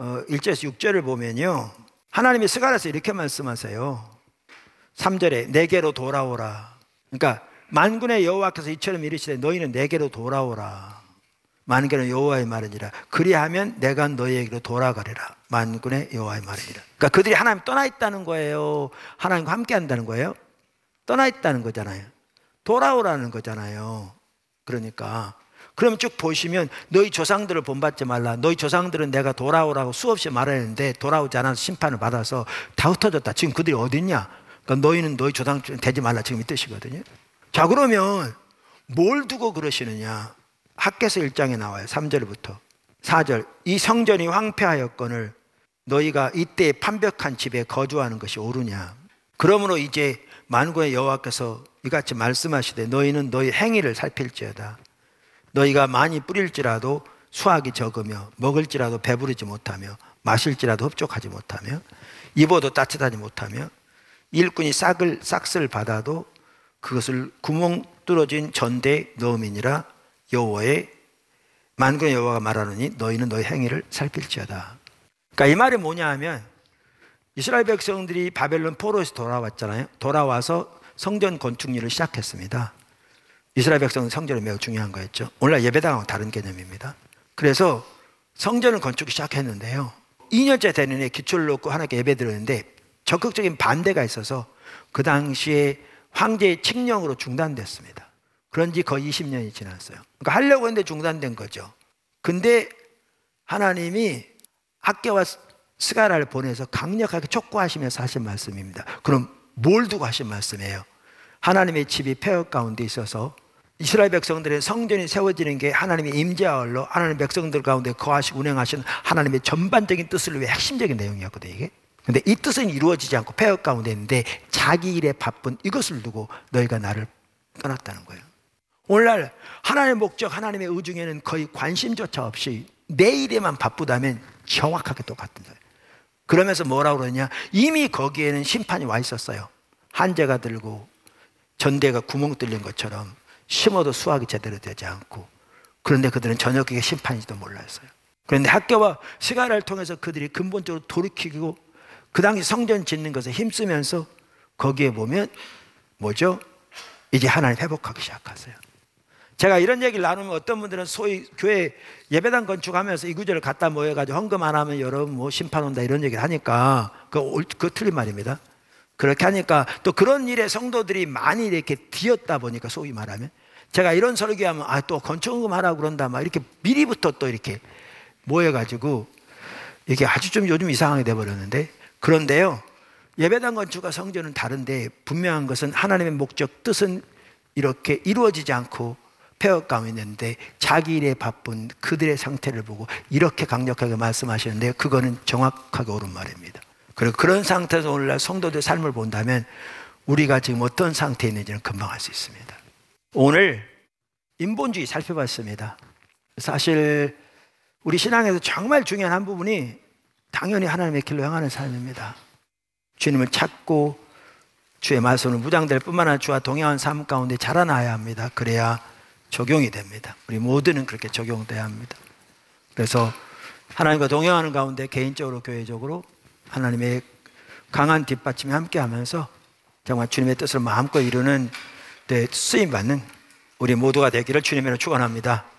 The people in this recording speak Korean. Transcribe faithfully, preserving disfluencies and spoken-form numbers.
일 절에서 육 절을 보면요, 하나님이 스가랴서 이렇게 말씀하세요. 삼 절에 내게로 돌아오라. 그러니까 만군의 여호와께서 이처럼 이르시되 너희는 내게로 돌아오라. 만군의 여호와의 말이니라. 그리하면 내가 너희에게로 돌아가리라. 만군의 여호와의 말이니라. 그러니까 그들이 하나님 떠나 있다는 거예요, 하나님과 함께 한다는 거예요? 떠나 있다는 거잖아요. 돌아오라는 거잖아요. 그러니까 그럼 쭉 보시면 너희 조상들을 본받지 말라. 너희 조상들은 내가 돌아오라고 수없이 말했는데 돌아오지 않아서 심판을 받아서 다 흩어졌다. 지금 그들이 어디 있냐? 그러니까 너희는 너희 조상 되지 말라, 지금 이 뜻이거든요. 자, 그러면 뭘 두고 그러시느냐? 학개서 일 장에 나와요. 삼 절부터 사 절. 이 성전이 황폐하였거늘 너희가 이때 판벽한 집에 거주하는 것이 옳으냐? 그러므로 이제 만군의 여호와께서 이같이 말씀하시되 너희는 너희 행위를 살필지어다. 너희가 많이 뿌릴지라도 수확이 적으며 먹을지라도 배부르지 못하며 마실지라도 흡족하지 못하며 입어도 따뜻하지 못하며 일꾼이 싹을 싹을 받아도 그것을 구멍 뚫어진 전대에 넣음이니라. 여호와의 만군의 여호와가 말하노니 너희는 너희 행위를 살필지어다. 그러니까 이 말이 뭐냐 하면 이스라엘 백성들이 바벨론 포로에서 돌아왔잖아요. 돌아와서 성전 건축 일을 시작했습니다. 이스라엘 백성은 성전이 매우 중요한 거였죠. 오늘날 예배당하고 다른 개념입니다. 그래서 성전을 건축을 시작했는데요, 이 년째 되는 해 기초를 놓고 하나님께 예배 드렸는데 적극적인 반대가 있어서 그 당시에 황제의 칙령으로 중단됐습니다. 그런 지 거의 이십 년이 지났어요. 그러니까 하려고 했는데 중단된 거죠. 근데 하나님이 학개와 스가랴를 보내서 강력하게 촉구하시면서 하신 말씀입니다. 그럼 뭘 두고 하신 말씀이에요? 하나님의 집이 폐허 가운데 있어서 이스라엘 백성들의 성전이 세워지는 게 하나님의 임재하얼로 하나님의 백성들 가운데 거하시고 운행하시는 하나님의 전반적인 뜻을 위해 핵심적인 내용이었거든요, 이게. 근데 이 뜻은 이루어지지 않고 폐허 가운데 있는데 자기 일에 바쁜 이것을 두고 너희가 나를 떠났다는 거예요. 오늘날 하나님의 목적, 하나님의 의중에는 거의 관심조차 없이 내 일에만 바쁘다면 정확하게 똑같은 거예요. 그러면서 뭐라고 그러냐? 이미 거기에는 심판이 와 있었어요. 한재가 들고 전대가 구멍 뚫린 것처럼 심어도 수확이 제대로 되지 않고, 그런데 그들은 전혀 그게 심판인지도 몰랐어요. 그런데 학교와 스가랴를 통해서 그들이 근본적으로 돌이키고 그 당시 성전 짓는 것에 힘쓰면서 거기에 보면 뭐죠? 이제 하나님 회복하기 시작하세요. 제가 이런 얘기를 나누면 어떤 분들은 소위 교회 예배당 건축하면서 이 구절을 갖다 모여가지고 헌금 안 하면 여러분 뭐 심판 온다 이런 얘기를 하니까 그거, 그거 틀린 말입니다. 그렇게 하니까 또 그런 일에 성도들이 많이 이렇게 뒤었다 보니까 소위 말하면 제가 이런 설교하면 아, 또 건축헌금 하라고 그런다 막 이렇게 미리부터 또 이렇게 모여가지고 이게 아주 좀 요즘 이상하게 돼버렸는데, 그런데요, 예배당 건축과 성전은 다른데 분명한 것은 하나님의 목적 뜻은 이렇게 이루어지지 않고 폐허 가운데 있는데 자기 일에 바쁜 그들의 상태를 보고 이렇게 강력하게 말씀하시는데 그거는 정확하게 옳은 말입니다. 그리고 그런 상태에서 오늘날 성도들 삶을 본다면 우리가 지금 어떤 상태에 있는지는 금방 알 수 있습니다. 오늘 인본주의 살펴봤습니다. 사실 우리 신앙에서 정말 중요한 한 부분이 당연히 하나님의 길로 향하는 삶입니다. 주님을 찾고 주의 말씀을 무장될 뿐만 아니라 주와 동행하는 삶 가운데 자라나야 합니다. 그래야 적용이 됩니다. 우리 모두는 그렇게 적용돼야 합니다. 그래서 하나님과 동행하는 가운데 개인적으로 교회적으로 하나님의 강한 뒷받침에 함께하면서 정말 주님의 뜻을 마음껏 이루는 데 쓰임받는 우리 모두가 되기를 주님으로 축원합니다.